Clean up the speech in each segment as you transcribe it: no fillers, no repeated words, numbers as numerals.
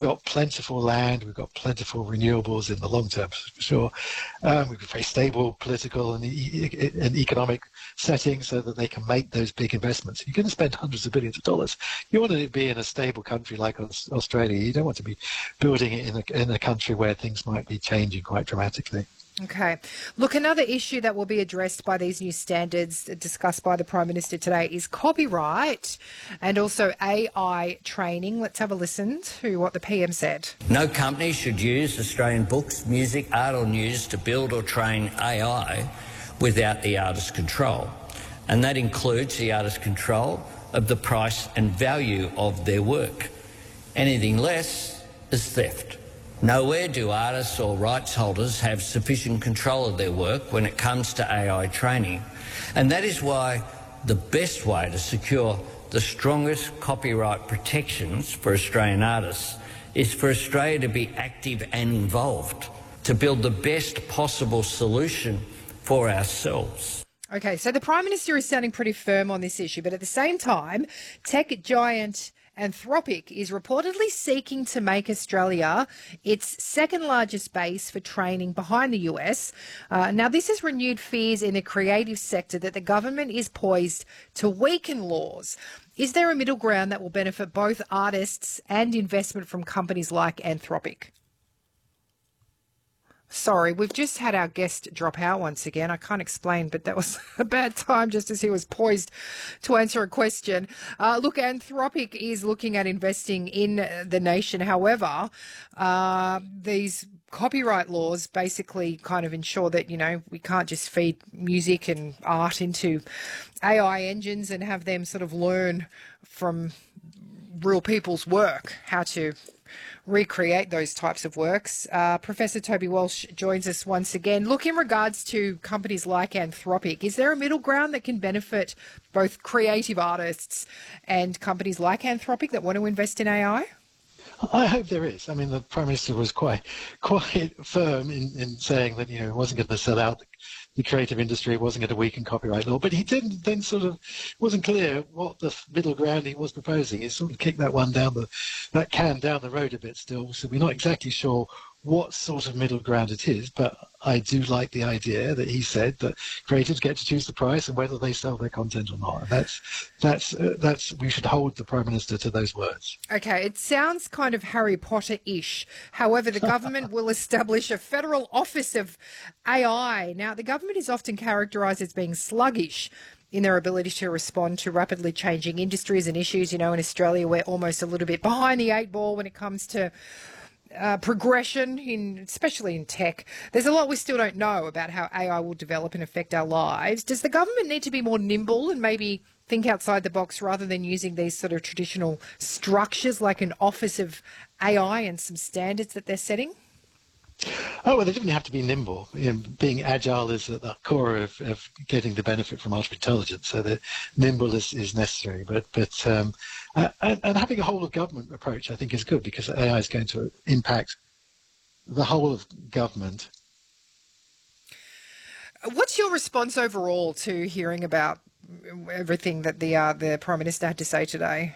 got plentiful land, we've got plentiful renewables in the long term, for sure. We've got very stable political and economic setting so that they can make those big investments. You're going to spend hundreds of billions of dollars. You want to be in a stable country like Australia. You don't want to be building it in a country where things might be changing quite dramatically. Okay. Look, another issue that will be addressed by these new standards discussed by the Prime Minister today is copyright and also AI training. Let's have a listen to what the PM said. No company should use Australian books, music, art or news to build or train AI without the artist's control. And that includes the artist's control of the price and value of their work. Anything less is theft. Nowhere do artists or rights holders have sufficient control of their work when it comes to AI training. And that is why the best way to secure the strongest copyright protections for Australian artists is for Australia to be active and involved, to build the best possible solution for ourselves. Okay, so the Prime Minister is sounding pretty firm on this issue, but at the same time, tech giant Anthropic is reportedly seeking to make Australia its second largest base for training behind the US. Now, this has renewed fears in the creative sector that the government is poised to weaken laws. Is there a middle ground that will benefit both artists and investment from companies like Anthropic? Sorry, we've just had our guest drop out once again. I can't explain, but that was a bad time just as he was poised to answer a question. Look, Anthropic is looking at investing in the nation. However, these copyright laws basically kind of ensure that, you know, we can't just feed music and art into AI engines and have them sort of learn from real people's work how to recreate those types of works. Professor Toby Walsh joins us once again. Look, in regards to companies like Anthropic, is there a middle ground that can benefit both creative artists and companies like Anthropic that want to invest in AI? I hope there is. I mean, the Prime Minister was quite firm in saying that, you know, he wasn't going to sell out the creative industry, wasn't going to weaken copyright law, but he didn't then sort of wasn't clear what the middle ground he was proposing. He sort of kicked that can down the road a bit still, so we're not exactly sure what sort of middle ground it is, but I do like the idea that he said that creatives get to choose the price and whether they sell their content or not. That's we should hold the Prime Minister to those words. Okay, it sounds kind of Harry Potter-ish. However, the government will establish a federal office of AI. Now, the government is often characterised as being sluggish in their ability to respond to rapidly changing industries and issues. You know, in Australia, we're almost a little bit behind the eight ball when it comes to progression, especially in tech. There's a lot we still don't know about how AI will develop and affect our lives. Does the government need to be more nimble and maybe think outside the box rather than using these sort of traditional structures like an office of AI and some standards that they're setting? Oh, well, they definitely have to be nimble. You know, being agile is at the core of getting the benefit from artificial intelligence. So the nimble is necessary. And having a whole of government approach, I think, is good because AI is going to impact the whole of government. What's your response overall to hearing about everything that the Prime Minister had to say today?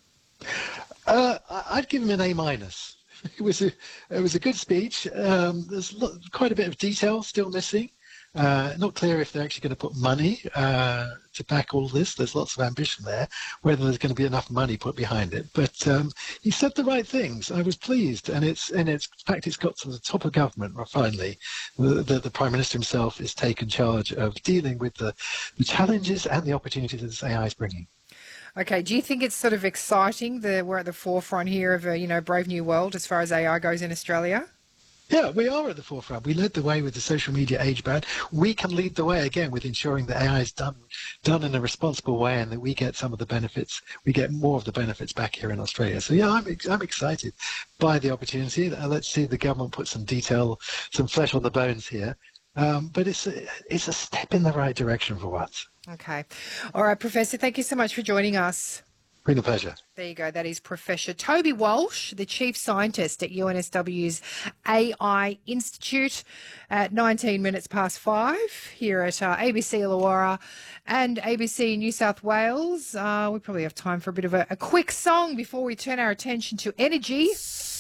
I'd give him an A-. It was a good speech. There's quite a bit of detail still missing. Not clear if they're actually going to put money to back all this. There's lots of ambition there, whether there's going to be enough money put behind it. But he said the right things. I was pleased, and in fact, it's got to the top of government finally. The Prime Minister himself is taken charge of dealing with the challenges and the opportunities that this AI is bringing. Okay, do you think it's sort of exciting that we're at the forefront here of a brave new world as far as AI goes in Australia? Yeah, we are at the forefront. We led the way with the social media age ban. We can lead the way again with ensuring that AI is done in a responsible way and that we get some of the benefits. We get more of the benefits back here in Australia. So yeah, I'm excited by the opportunity. Let's see the government put some detail, some flesh on the bones here. But it's a step in the right direction for once. Okay. All right, Professor, thank you so much for joining us. Been a pleasure. There you go. That is Professor Toby Walsh, the Chief Scientist at UNSW's AI Institute at 19 minutes past 5 here at ABC Illawarra and ABC New South Wales. We probably have time for a bit of a quick song before we turn our attention to energy.